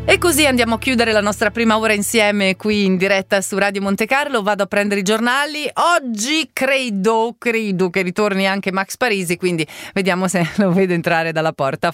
E così andiamo a chiudere la nostra prima ora insieme qui in diretta su Radio Monte Carlo. Vado a prendere i giornali. Oggi credo che ritorni anche Max Parisi, quindi vediamo se lo vedo entrare dalla porta.